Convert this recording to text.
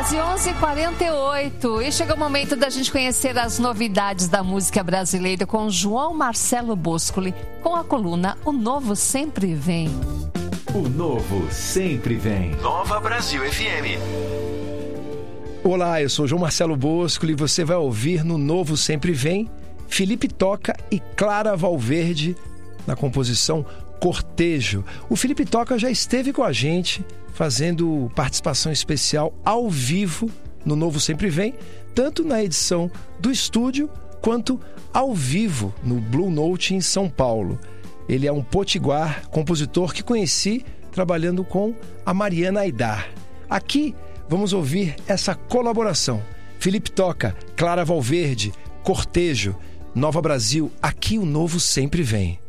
tarde, 11h48. E chega o momento da gente conhecer as novidades da música brasileira com João Marcelo Boscoli, com a coluna O Novo Sempre Vem. O Novo Sempre Vem. Nova Brasil FM. Olá, eu sou João Marcelo Boscoli e você vai ouvir no Novo Sempre Vem Felipe Toca e Clara Valverde na composição Cortejo. O Felipe Toca já esteve com a gente fazendo participação especial ao vivo no Novo Sempre Vem, tanto na edição do estúdio quanto ao vivo no Blue Note em São Paulo. Ele é um potiguar, compositor que conheci trabalhando com a Mariana Aidar. Aqui vamos ouvir essa colaboração. Felipe Toca, Clara Valverde, Cortejo, Nova Brasil, aqui o Novo Sempre Vem.